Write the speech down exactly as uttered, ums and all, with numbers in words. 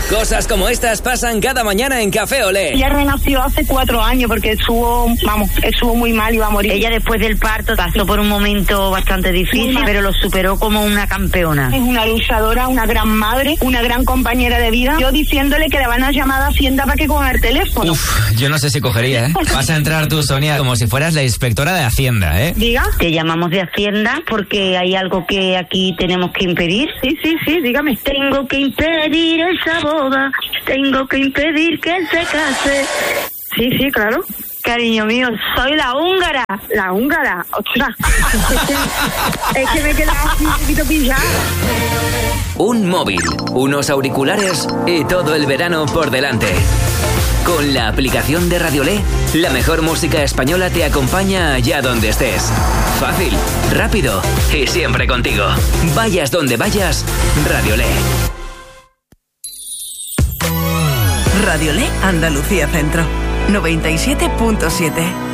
Cosas como estas pasan cada mañana en Café Olé. Ella renació hace cuatro años porque estuvo, vamos, estuvo muy mal y iba a morir. Ella después del parto pasó por un momento bastante difícil, pero lo superó como una campeona. Es una luchadora, una gran madre, una gran compañera de vida. Yo diciéndole que le van a llamar a Hacienda para que coja el teléfono. Uf, yo no sé si cogería, ¿eh? Vas a entrar tú, Sonia, como si fueras la inspectora de Hacienda, ¿eh? Diga. Te llamamos de Hacienda porque hay algo que aquí tenemos que impedir. Sí, sí, sí, dígame. Tengo que impedir esa boda, tengo que impedir que él se case. Sí, sí, claro. Cariño mío, soy la húngara. La húngara, ostras. Es que me he quedado un poquito pillada. Un móvil, unos auriculares y todo el verano por delante. Con la aplicación de Radiolé, la mejor música española te acompaña allá donde estés. Fácil, rápido y siempre contigo. Vayas donde vayas, Radiolé. Radiolé Andalucía Centro, noventa y siete punto siete.